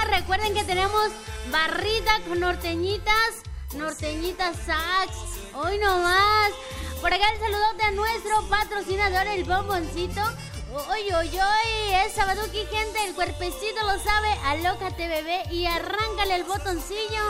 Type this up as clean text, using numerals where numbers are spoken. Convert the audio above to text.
recuerden que tenemos barrita con norteñitas sax. Hoy nomás. Por acá el saludote a nuestro patrocinador, el Bomboncito. Hoy, es sabaduki, gente, el cuerpecito lo sabe, alócate bebé y arráncale el botoncillo.